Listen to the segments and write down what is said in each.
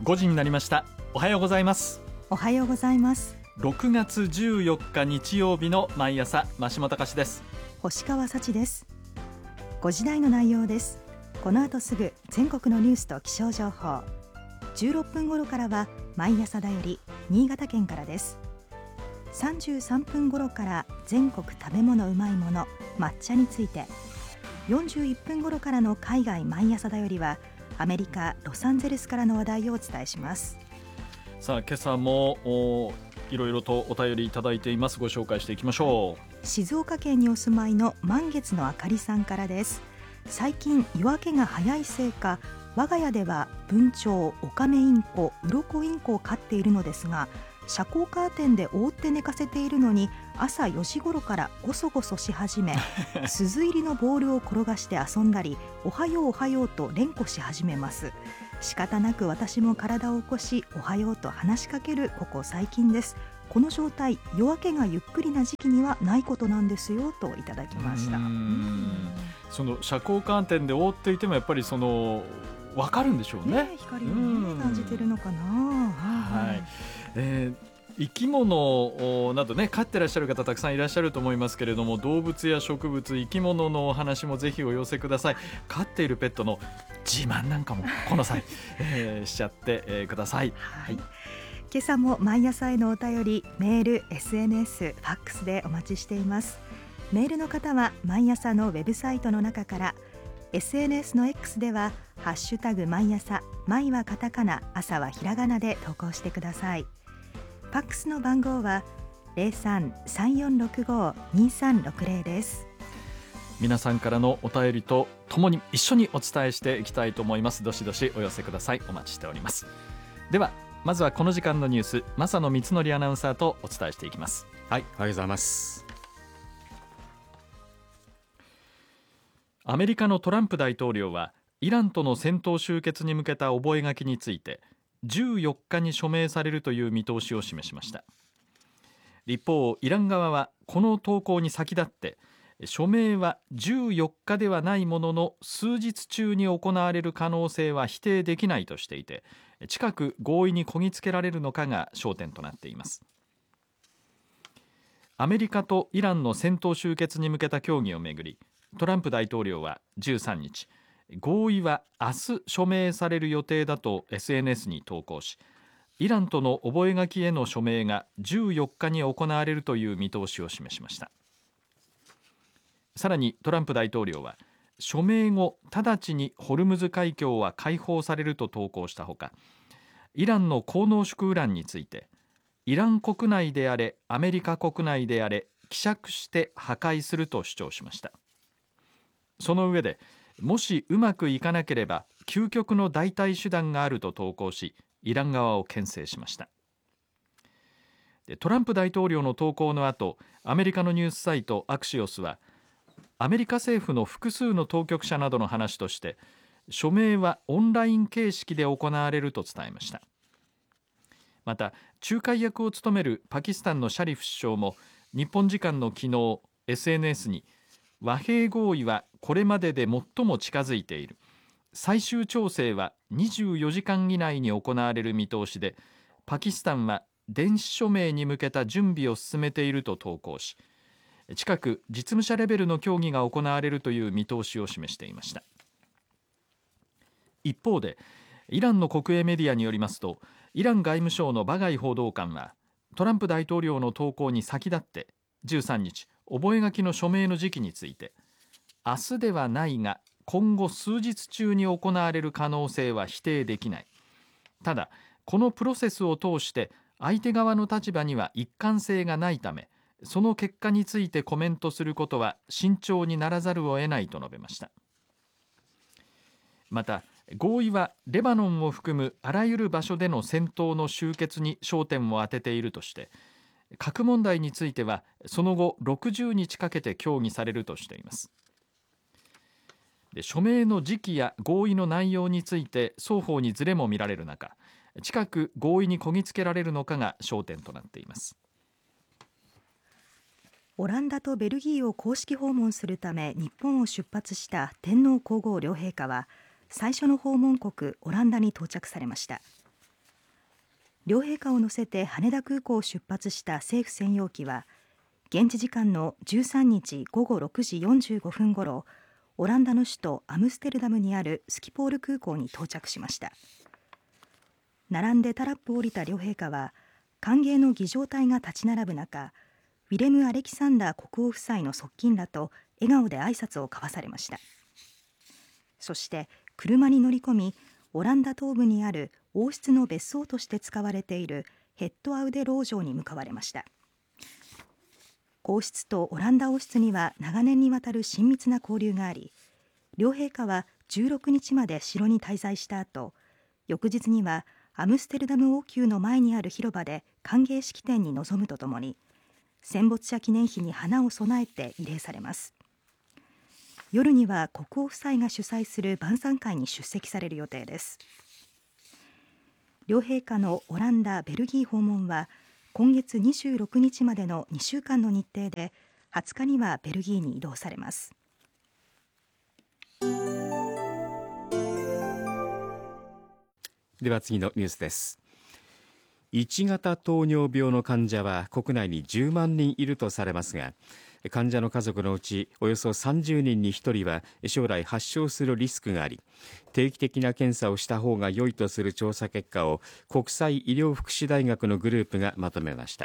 5時になりました。おはようございます。 おはようございます。 6月14日日曜日の毎朝、増本隆です。 星川幸です。5時台の内容です。この後すぐ全国のニュースと気象情報、16分頃からは毎朝だより新潟県からです。33分頃から全国食べ物うまいもの抹茶について、41分頃からの海外毎朝だよりはアメリカロサンゼルスからの話題をお伝えします。 さあ、今朝もいろいろとお便りいただいています。ご紹介していきましょう。静岡県にお住まいの満月のあかりさんからです。最近夜明けが早いせいか、我が家では文鳥、オカメインコ、鱗インコを飼っているのですが、遮光カーテンで覆って寝かせているのに朝4時頃からゴソゴソし始め鈴入りのボールを転がして遊んだり、おはようおはようと連呼し始めます。仕方なく私も体を起こし、おはようと話しかけるここ最近です。この状態、夜明けがゆっくりな時期にはないことなんですよ、といただきました。 その遮光カーテンで覆っていてもやっぱり分かるんでしょうね。 光を、感じてるのかな。 はい、生き物などね、飼ってらっしゃる方たくさんいらっしゃると思いますけれども、動物や植物、生き物のお話もぜひお寄せください。飼っているペットの自慢なんかもこの際、しちゃって、ください。はい、 今朝も毎朝へのお便り、メール、SNS、ファックスでお待ちしています。メールの方は毎朝のウェブサイトの中から、 SNS の X ではハッシュタグ毎朝、毎はカタカナ、朝はひらがなで投稿してください。ファックスの番号は 03-3465-2360 です。 皆さんからのお便りとともに一緒にお伝えしていきたいと思います。どしどしお寄せください。お待ちしております。ではまずはこの時間のニュース、正野光則アナウンサーとお伝えしていきます。 はい、おはようございます。 アメリカのトランプ大統領はイランとの戦闘終結に向けた覚書について14日に署名されるという見通しを示しました。一方、イラン側はこの投稿に先立って署名は14日ではないものの数日中に行われる可能性は否定できないとしていて、近く合意にこぎつけられるのかが焦点となっています。アメリカとイランの戦闘終結に向けた協議をめぐり、トランプ大統領は13日、合意は明日署名される予定だと SNS に投稿し、イランとの覚書への署名が14日に行われるという見通しを示しました。さらにトランプ大統領は、署名後直ちにホルムズ海峡は開放されると投稿したほか、イランの高濃縮ウランについて、イラン国内であれアメリカ国内であれ希釈して破壊すると主張しました。その上で、もしうまくいかなければ究極の代替手段があると投稿し、イラン側を牽制しました。トランプ大統領の投稿の後、アメリカのニュースサイトアクシオスは、アメリカ政府の複数の当局者などの話として、署名はオンライン形式で行われると伝えました。また、仲介役を務めるパキスタンのシャリフ首相も日本時間の昨日 SNS に、和平合意はこれまでで最も近づいている、最終調整は24時間以内に行われる見通しで、パキスタンは電子署名に向けた準備を進めていると投稿し、近く実務者レベルの協議が行われるという見通しを示していました。一方で、イランの国営メディアによりますと、イラン外務省のバガイ報道官はトランプ大統領の投稿に先立って13日、覚書の署名の時期について、明日ではないが今後数日中に行われる可能性は否定できない。ただ、このプロセスを通して相手側の立場には一貫性がないため、その結果についてコメントすることは慎重にならざるを得ないと述べました。また、合意はレバノンを含むあらゆる場所での戦闘の終結に焦点を当てているとして、核問題についてはその後60日かけて協議されるとしています。署名の時期や合意の内容について双方にズレも見られる中、近く合意にこぎつけられるのかが焦点となっています。 オランダとベルギーを公式訪問するため日本を出発した天皇皇后両陛下は、最初の訪問国オランダに到着されました。 両陛下を乗せて羽田空港を出発した政府専用機は、現地時間の13日午後6時45分ごろ、オランダの首都アムステルダムにあるスキポール空港に到着しました。並んでタラップを降りた両陛下は、歓迎の儀仗隊が立ち並ぶ中、ウィレム・アレキサンダー国王夫妻の側近らと笑顔で挨拶を交わされました。そして車に乗り込み、オランダ東部にある王室の別荘として使われているヘッドアウデ老城に向かわれました。皇室とオランダ王室には長年にわたる親密な交流があり、両陛下は16日まで城に滞在した後、翌日にはアムステルダム王宮の前にある広場で歓迎式典に臨むとともに、戦没者記念碑に花を供えて慰霊されます。夜には国王夫妻が主催する晩餐会に出席される予定です。両陛下のオランダ・ベルギー訪問は今月26日までの2週間の日程で、20日にはベルギーに移動されます。 では次のニュースです。1型糖尿病の患者は国内に10万人いるとされますが、患者の家族のうちおよそ30人に1人は将来発症するリスクがあり、定期的な検査をした方が良いとする調査結果を国際医療福祉大学のグループがまとめました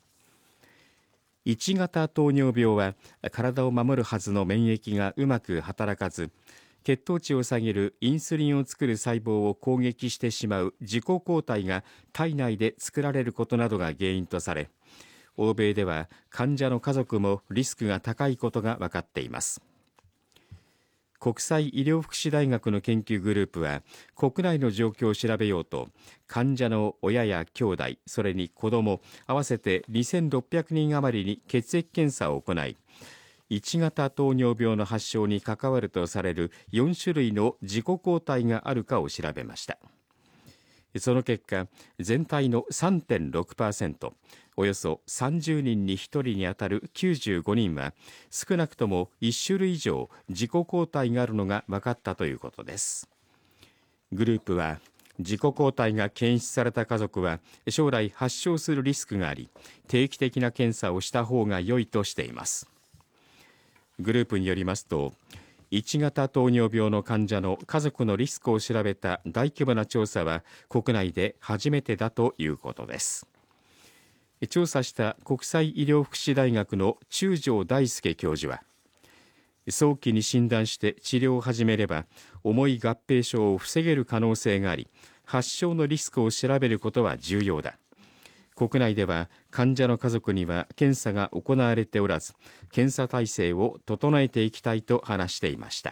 。1型糖尿病は体を守るはずの免疫がうまく働かず、血糖値を下げるインスリンを作る細胞を攻撃してしまう自己抗体が体内で作られることなどが原因とされ、欧米では患者の家族もリスクが高いことが分かっています。国際医療福祉大学の研究グループは、国内の状況を調べようと患者の親や兄弟、それに子ども合わせて2600人余りに血液検査を行い、1型糖尿病の発症に関わるとされる4種類の自己抗体があるかを調べました。その結果、全体の 3.6%、およそ30人に1人にあたる95人は少なくとも1種類以上自己抗体があるのが分かったということです。グループは、自己抗体が検出された家族は将来発症するリスクがあり、定期的な検査をした方が良いとしています。グループによりますと、1型糖尿病の患者の家族のリスクを調べた大規模な調査は国内で初めてだということです。調査した国際医療福祉大学の中條大輔教授は、早期に診断して治療を始めれば重い合併症を防げる可能性があり、発症のリスクを調べることは重要だ。国内では患者の家族には検査が行われておらず、検査体制を整えていきたいと話していました。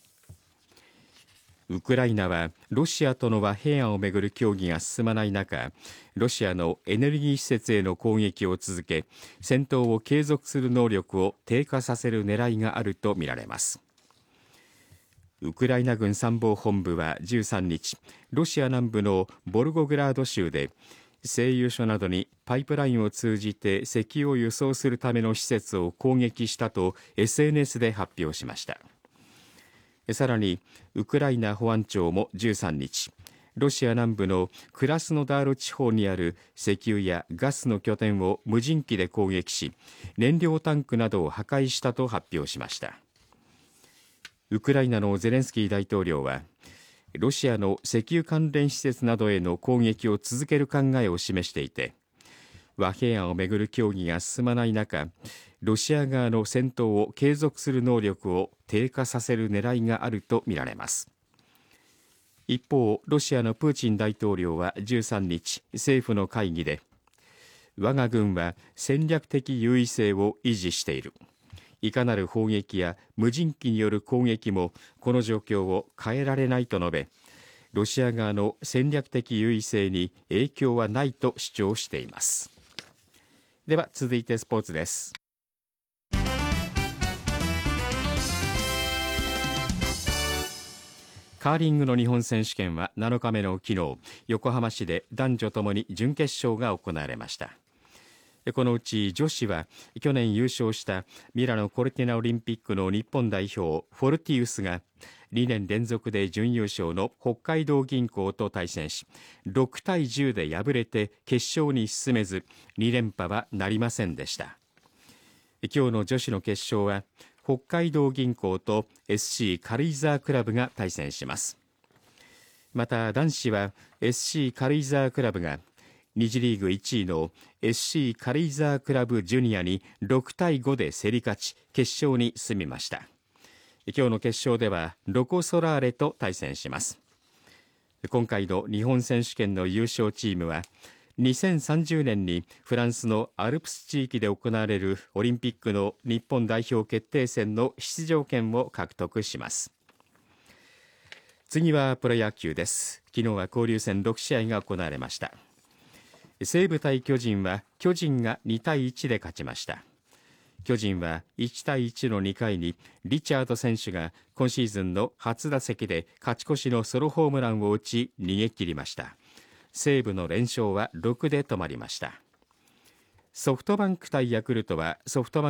ウクライナはロシアとの和平案をめぐる協議が進まない中、ロシアのエネルギー施設への攻撃を続け、戦闘を継続する能力を低下させる狙いがあるとみられます。ウクライナ軍参謀本部は13日、ロシア南部のボルゴグラード州で製油所などにパイプラインを通じて石油を輸送するための施設を攻撃したと SNS で発表しました。さらにウクライナ保安庁も13日、ロシア南部のクラスノダール地方にある石油やガスの拠点を無人機で攻撃し、燃料タンクなどを破壊したと発表しました。ウクライナのゼレンスキー大統領は、ロシアの石油関連施設などへの攻撃を続ける考えを示していて、和平案をめぐる協議が進まない中、ロシア側の戦闘を継続する能力を低下させる狙いがあるとみられます。一方、ロシアのプーチン大統領は13日、政府の会議で、我が軍は戦略的優位性を維持している。いかなる砲撃や無人機による攻撃もこの状況を変えられないと述べ、ロシア側の戦略的優位性に影響はないと主張しています。では続いてスポーツです。カーリングの日本選手権は7日目の昨日、横浜市で男女ともに準決勝が行われました。このうち女子は去年優勝したミラノ・コルティナオリンピックの日本代表フォルティウスが 2年連続で準優勝の北海道銀行と対戦し、6対10で敗れて決勝に進めず、2連覇はなりませんでした。今日の女子の決勝は北海道銀行と SC 軽井沢クラブが対戦します。また男子は SC 軽井沢クラブが2次リーグ1位の SC 軽井沢クラブジュニアに6対5で競り勝ち、決勝に進みました。今日の決勝ではロコ・ソラーレと対戦します。今回の日本選手権の優勝チームは2030年にフランスのアルプス地域で行われるオリンピックの日本代表決定戦の出場権を獲得します。次はプロ野球です。昨日は交流戦6試合が行われました。西武対巨人は巨人が2対1で勝ちました。巨人は1対1の2回にリチャード選手が今シーズンの初打席で勝ち越しのソロホームランを打ち逃げ切りました。西武の連勝は6で止まりました。ソフトバンク対ヤクルトはソフトバンク